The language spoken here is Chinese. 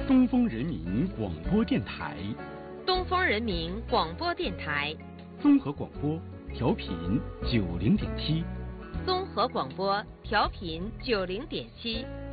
东风人民广播电台， 东风人民广播电台， 综合广播调频90.7， 综合广播调频90.7。